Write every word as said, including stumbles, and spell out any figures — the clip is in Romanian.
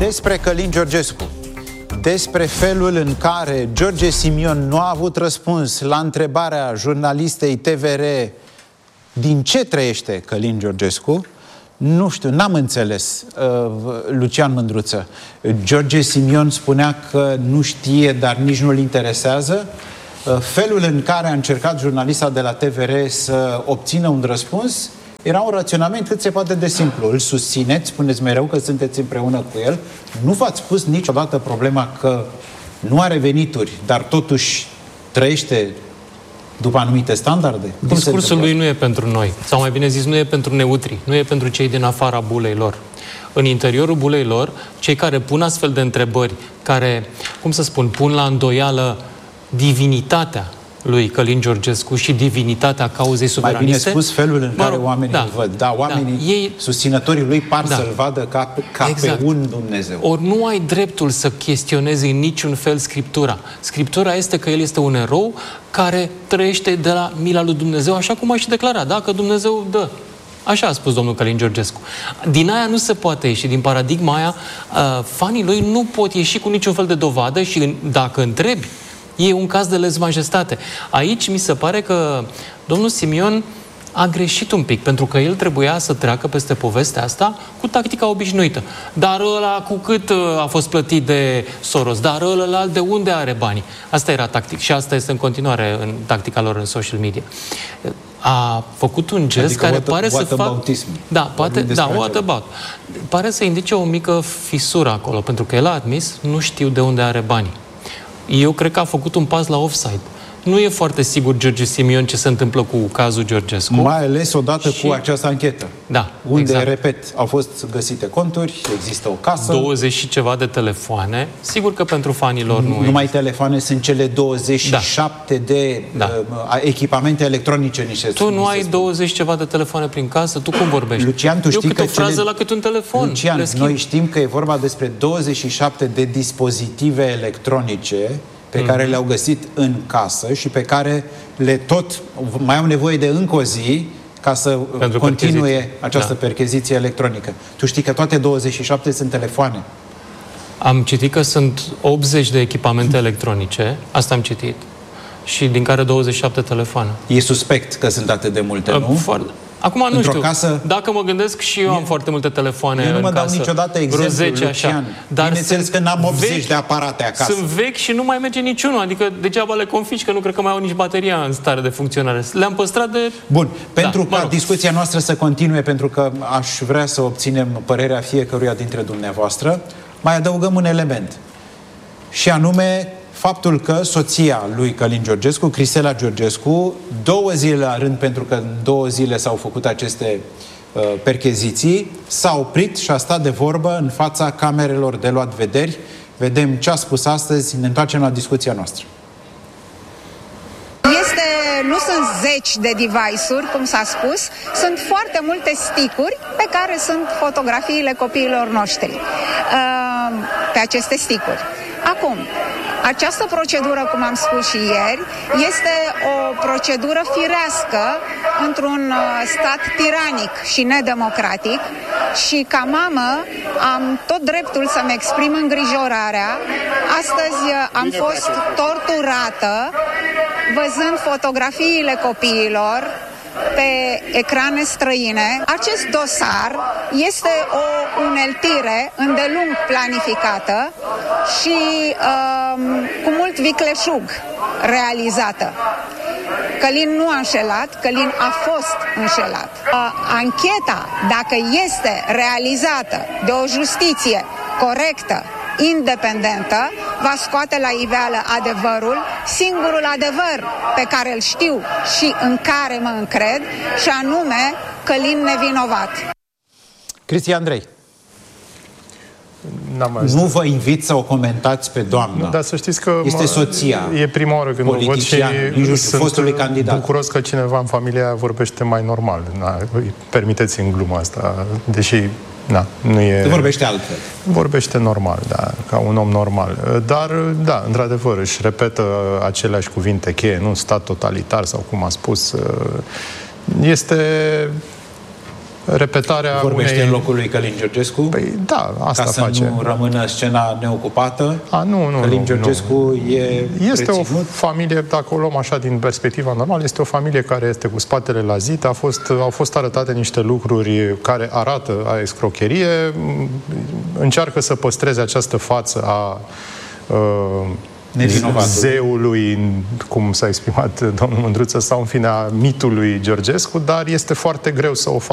Despre Călin Georgescu, despre felul în care George Simion nu a avut răspuns la întrebarea jurnalistei T V R din ce trăiește Călin Georgescu, nu știu, n-am înțeles, uh, Lucian Mândruță. George Simion spunea că nu știe, dar nici nu-l interesează. Uh, felul în care a încercat jurnalista de la T V R să obțină un răspuns era un raționament cât se poate de simplu. Îl susțineți, spuneți mereu că sunteți împreună cu el. Nu v-ați pus niciodată problema că nu are venituri, dar totuși trăiește după anumite standarde? Cum Discursul lui nu e pentru noi, sau mai bine zis, nu e pentru neutri, nu e pentru cei din afara bulei lor. În interiorul bulei lor, cei care pun astfel de întrebări, care, cum să spun, pun la îndoială divinitatea lui Călin Georgescu și divinitatea cauzei suveraniste. Mai bine spus, felul în care oamenii da, îl văd. Da, oamenii, da, ei, susținătorii lui par da, să-l vadă ca, ca exact. pe un Dumnezeu. Ori nu ai dreptul să chestionezi în niciun fel Scriptura. Scriptura este că el este un erou care trăiește de la mila lui Dumnezeu, așa cum a și declarat. Dacă Dumnezeu dă. Așa a spus domnul Călin Georgescu. Din aia nu se poate ieși, din paradigma aia, uh, fanii lui nu pot ieși cu niciun fel de dovadă și dacă întrebi, e un caz de lez-majestate. Aici mi se pare că domnul Simion a greșit un pic, pentru că el trebuia să treacă peste povestea asta cu tactica obișnuită. Dar ăla cu cât a fost plătit de Soros? Dar ăla de unde are banii? Asta era tactic și asta este în continuare în tactica lor în social media. A făcut un gest adică care what, pare what să facă... Da, poate, da, what about. Pare să indice o mică fisură acolo, pentru că el a admis, nu știu de unde are banii. Eu cred că a făcut un pas la offside. Nu e foarte sigur George Simion ce se întâmplă cu cazul Georgescu. Mai ales odată și... cu această anchetă. Da, unde, exact. repet, au fost găsite conturi, există o casă. douăzeci și ceva de telefoane. Sigur că pentru fanilor nu Numai există. Telefoane sunt cele douăzeci și șapte da. de da. Uh, echipamente electronice. Niște, tu nu ai douăzeci ceva de telefoane prin casă? Tu cum vorbești? Lucian, tu știi Eu cât că o frază cele... la cât un telefon. Lucian, noi știm că e vorba despre douăzeci și șapte de dispozitive electronice pe mm. care le-au găsit în casă și pe care le tot mai au nevoie de încă o zi ca să Pentru continue percheziție. această da. percheziție electronică. Tu știi că toate douăzeci și șapte sunt telefoane. Am citit că sunt optzeci de echipamente electronice, asta am citit, și din care douăzeci și șapte telefoane. E suspect că sunt atât de multe, uh, nu? Foarte... Acum nu știu, casă... dacă mă gândesc și eu am foarte multe telefoane eu nu mă în dau casă, niciodată exemplu, zece, așa. Dar bineînțeles că n-am optzeci vechi, de aparate acasă. Sunt vechi și nu mai merge niciunul, adică degeaba le confici, că nu cred că mai au nici bateria în stare de funcționare. Le-am păstrat de... Bun, pentru da, ca mă rog. discuția noastră să continue, pentru că aș vrea să obținem părerea fiecăruia dintre dumneavoastră, mai adăugăm un element. Și anume... faptul că soția lui Călin Georgescu, Crisela Georgescu, două zile la rând, pentru că în două zile s-au făcut aceste uh, percheziții, s-a oprit și a stat de vorbă în fața camerelor de luat vederi. Vedem ce a spus astăzi, ne întoarcem la discuția noastră. Este, nu sunt zeci de device-uri, cum s-a spus, sunt foarte multe stick-uri pe care sunt fotografiile copiilor noștri uh, pe aceste stick-uri. Acum, această procedură, cum am spus și ieri, este o procedură firească într-un stat tiranic și nedemocratic și ca mamă am tot dreptul să-mi exprim îngrijorarea. Astăzi am fost torturată văzând fotografiile copiilor pe ecrane străine. Acest dosar este o uneltire îndelung planificată și um, cu mult vicleșug realizată. Călin nu a înșelat, Călin a fost înșelat. Uh, ancheta, dacă este realizată de o justiție corectă, independentă, va scoate la iveală adevărul, singurul adevăr pe care îl știu și în care mă încred, și anume Călin nevinovat. Cristi Andrei, nu vă invit să o comentați pe doamna. Dar să știți că este soția. E prima oară când o văd și sunt fostului candidat. bucuros că cineva în familia vorbește mai normal. Na, permiteți-mi gluma asta, deși na, nu e... Vorbește altfel. Vorbește normal, da, ca un om normal. Dar, da, într-adevăr, își repetă aceleași cuvinte cheie, nu stat totalitar sau cum a spus. Este... repetarea Vorbește unei... în locul lui Călin Georgescu? Păi, da, asta ca să face. nu rămână scena neocupată? A, nu, nu, Călin nu, Georgescu nu. e Este reținut? o familie, dacă o luăm așa din perspectiva normală, este o familie care este cu spatele la zid, a fost, au fost arătate niște lucruri care arată a escrocherie, încearcă să păstreze această față a uh, zeului, cum s-a exprimat domnul Mândruță, sau în fine a mitului Georgescu, dar este foarte greu să o facă.